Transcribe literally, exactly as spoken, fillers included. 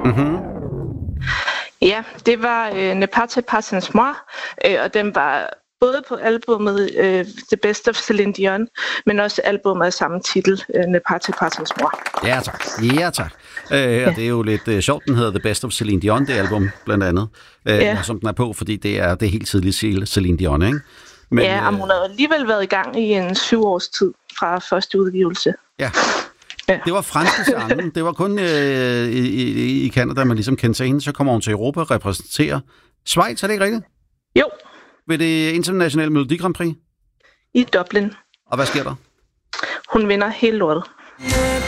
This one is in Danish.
Mhm. Ja, det var øh, Ne partez pas sans moi, øh, og den var både på albumet øh, The Best of Celine Dion, men også albumet af samme titel, øh, Ne partez pas sans moi. Ja, tak. Ja, tak. Øh, ja. Og det er jo lidt øh, sjovt, den hedder The Best of Celine Dion, det album, blandt andet. Øh, Ja. Som den er på, fordi det er det er helt tidligt Celine Dion, ikke? Men, Ja, og øh, hun har alligevel været i gang i en syv års tid fra første udgivelse. ja. Ja. Det var franske sange. Det var kun øh, i, i, i Canada, man ligesom kendte sig hende. Så kommer hun til Europa og repræsenterer Schweiz, er det ikke rigtigt? Jo, Ved det internationale Melodi Grand Prix. i Dublin. Og hvad sker der? Hun vinder hele lortet.